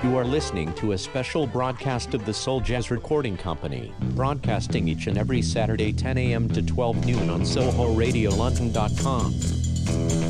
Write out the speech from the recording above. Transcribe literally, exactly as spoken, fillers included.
You are listening to a special broadcast of the Soul Jazz Recording Company, broadcasting each and every Saturday ten a.m. to twelve noon on Soho Radio London dot com.